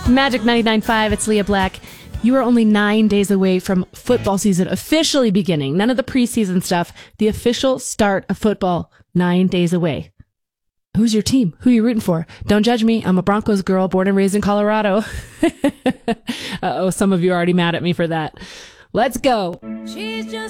Magic 99.5, it's Leah Black. You are only 9 days away from football season officially beginning. None of the preseason stuff. The official start of football, 9 days away. Who's your team? Who are you rooting for? Don't judge me. I'm a Broncos girl, born and raised in Colorado. Uh-oh, some of you are already mad at me for that. Let's go. She's just